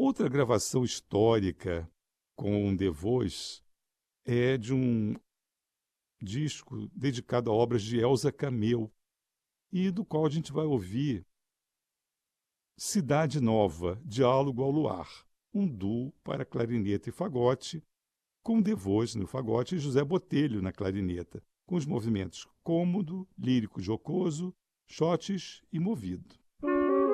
Outra gravação histórica com The Voice é de um disco dedicado a obras de Elza Cameu, e do qual a gente vai ouvir Cidade Nova, Diálogo ao Luar, um duo para clarineta e fagote, com The Voice no fagote e José Botelho na clarineta, com os movimentos cômodo, lírico jocoso, shotes e movido.